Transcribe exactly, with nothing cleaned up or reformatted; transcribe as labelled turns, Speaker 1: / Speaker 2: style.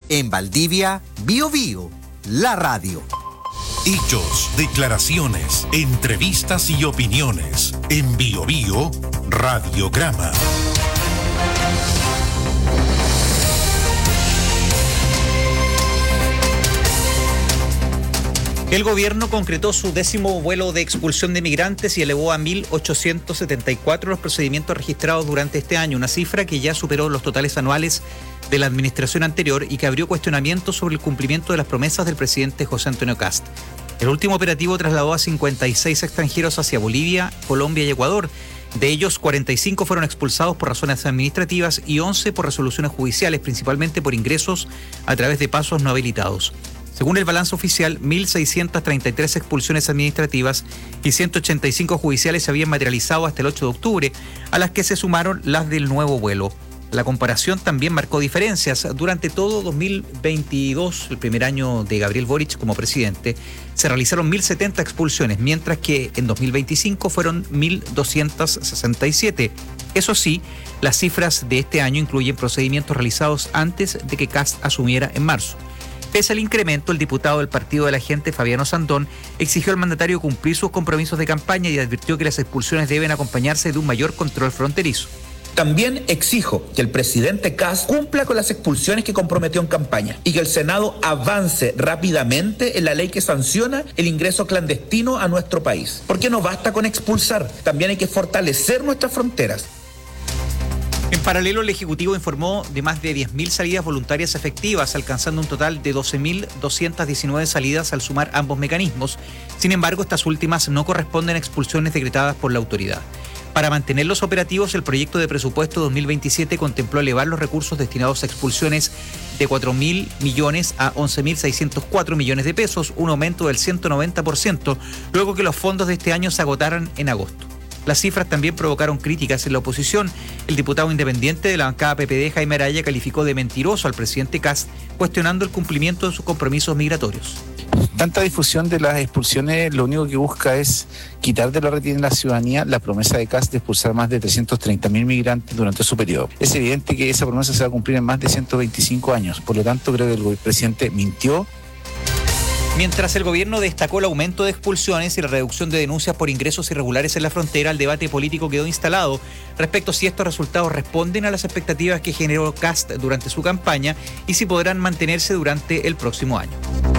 Speaker 1: En Valdivia, Bío Bío, la radio.
Speaker 2: Hechos, declaraciones, entrevistas y opiniones. En Bío Bío, Radiograma.
Speaker 3: El gobierno concretó su décimo vuelo de expulsión de migrantes y elevó a mil ochocientos setenta y cuatro los procedimientos registrados durante este año, una cifra que ya superó los totales anuales de la administración anterior y que abrió cuestionamientos sobre el cumplimiento de las promesas del presidente José Antonio Kast. El último operativo trasladó a cincuenta y seis extranjeros hacia Bolivia, Colombia y Ecuador. De ellos, cuarenta y cinco fueron expulsados por razones administrativas y once por resoluciones judiciales, principalmente por ingresos a través de pasos no habilitados. Según el balance oficial, mil seiscientas treinta y tres expulsiones administrativas y ciento ochenta y cinco judiciales se habían materializado hasta el ocho de octubre, a las que se sumaron las del nuevo vuelo. La comparación también marcó diferencias. Durante todo dos mil veintidós, el primer año de Gabriel Boric como presidente, se realizaron mil setenta expulsiones, mientras que en dos mil veinticinco fueron mil doscientas sesenta y siete. Eso sí, las cifras de este año incluyen procedimientos realizados antes de que Kast asumiera en marzo. Pese al incremento, el diputado del Partido de la Gente, Fabiano Sandón, exigió al mandatario cumplir sus compromisos de campaña y advirtió que las expulsiones deben acompañarse de un mayor control fronterizo.
Speaker 4: También exijo que el presidente Kast cumpla con las expulsiones que comprometió en campaña y que el Senado avance rápidamente en la ley que sanciona el ingreso clandestino a nuestro país. Porque no basta con expulsar, también hay que fortalecer nuestras fronteras.
Speaker 3: En paralelo, el Ejecutivo informó de más de diez mil salidas voluntarias efectivas, alcanzando un total de doce mil doscientas diecinueve salidas al sumar ambos mecanismos. Sin embargo, estas últimas no corresponden a expulsiones decretadas por la autoridad. Para mantener los operativos, el proyecto de presupuesto dos mil veintisiete contempló elevar los recursos destinados a expulsiones de cuatro mil millones a once mil seiscientos cuatro millones de pesos, un aumento del ciento noventa por ciento, luego que los fondos de este año se agotaran en agosto. Las cifras también provocaron críticas en la oposición. El diputado independiente de la bancada P P D, Jaime Araya, calificó de mentiroso al presidente Kast, cuestionando el cumplimiento de sus compromisos migratorios.
Speaker 5: Tanta difusión de las expulsiones lo único que busca es quitar de la retina de la ciudadanía la promesa de Kast de expulsar más de trescientos treinta mil migrantes durante su periodo. Es evidente que esa promesa se va a cumplir en más de ciento veinticinco años. Por lo tanto, creo que el presidente mintió.
Speaker 3: Mientras el gobierno destacó el aumento de expulsiones y la reducción de denuncias por ingresos irregulares en la frontera, el debate político quedó instalado respecto a si estos resultados responden a las expectativas que generó Kast durante su campaña y si podrán mantenerse durante el próximo año.